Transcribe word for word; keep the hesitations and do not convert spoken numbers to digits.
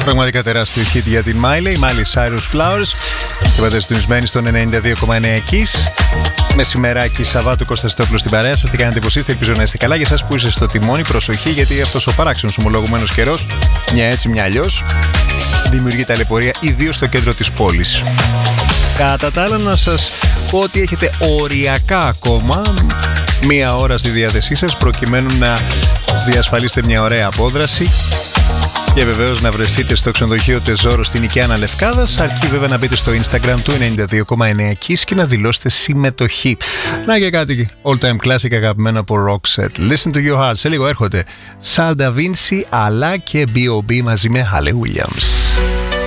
Πραγματικά τεράστιο hit για την Miley, η Miley Cyrus Flowers. Είστε πάντα συντονισμένοι στον ενενήντα δύο κόμμα εννέα Kiss. Μεσημεράκι Σαββάτου, Κωνσταντινόπουλο στην παρέα σας. Τι κάνετε, πως είστε? Ελπίζω να είστε καλά. Για εσάς που είστε στο τιμόνι, προσοχή, γιατί αυτός ο παράξενος ομολογουμένος καιρός, μια έτσι μια αλλιώς, δημιουργεί ταλαιπωρία ιδίως στο κέντρο της πόλης. Κατά τα άλλα, να σας πω ότι έχετε οριακά ακόμα μία ώρα στη διάθεσή σας προκειμένου να διασφαλίσετε μια ωραία απόδραση και βεβαίως να βρεθείτε στο ξενοδοχείο Τεζόρο στην Οικαία Αναλευκάδας, αρκεί βέβαια να μπείτε στο Instagram του ενενήντα δύο κόμμα εννέα Kiss και να δηλώσετε συμμετοχή. Να και κάτι all time classic αγαπημένο από Roxette. Listen to your heart. Σε λίγο έρχονται Sal Da Vinci αλλά και μπι ο μπι μαζί με Halle Williams.